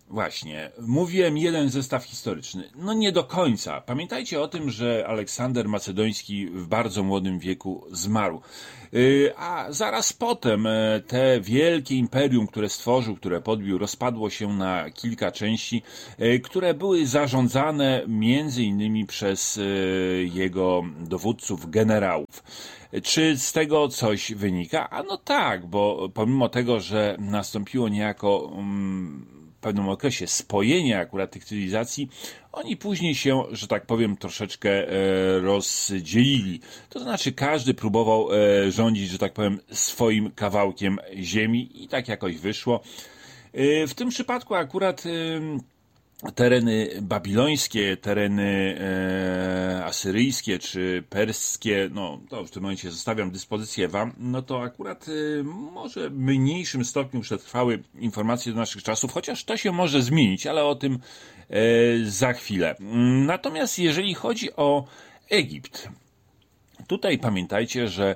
Właśnie, mówiłem jeden zestaw historyczny. No nie do końca. Pamiętajcie o tym, że Aleksander Macedoński w bardzo młodym wieku zmarł. A zaraz potem te wielkie imperium, które stworzył, które podbił, rozpadło się na kilka części, które były zarządzane między innymi przez jego dowódców, generałów. Czy z tego coś wynika? A no tak, bo pomimo tego, że nastąpiło niejako w pewnym okresie spojenie akurat tych cywilizacji, oni później się, że tak powiem, troszeczkę rozdzielili. To znaczy każdy próbował rządzić, że tak powiem, swoim kawałkiem ziemi i tak jakoś wyszło. W tym przypadku akurat tereny babilońskie, tereny asyryjskie czy perskie, no to w tym momencie zostawiam dyspozycję wam, no to akurat może w mniejszym stopniu przetrwały informacje do naszych czasów, chociaż to się może zmienić, ale o tym za chwilę. Natomiast jeżeli chodzi o Egipt, tutaj pamiętajcie, że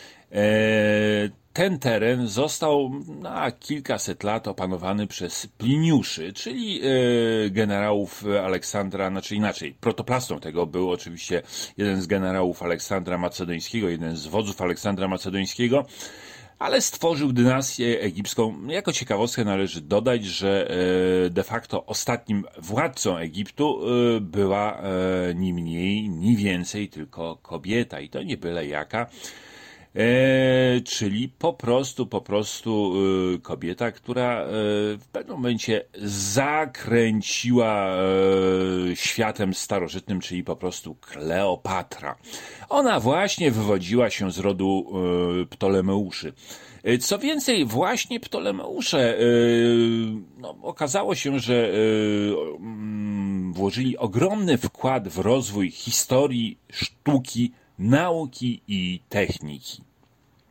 ten teren został na kilkaset lat opanowany przez Pliniuszy, czyli generałów Aleksandra, znaczy inaczej, protoplastą tego był oczywiście jeden z generałów Aleksandra Macedońskiego, jeden z wodzów Aleksandra Macedońskiego, ale stworzył dynastię egipską. Jako ciekawostkę należy dodać, że de facto ostatnim władcą Egiptu była ni mniej, ni więcej tylko kobieta i to nie byle jaka. Czyli po prostu kobieta, która w pewnym momencie zakręciła światem starożytnym, czyli po prostu Kleopatra. Ona właśnie wywodziła się z rodu Ptolemeuszy. Co więcej, właśnie Ptolemeusze, okazało się, że włożyli ogromny wkład w rozwój historii, sztuki, nauki i techniki.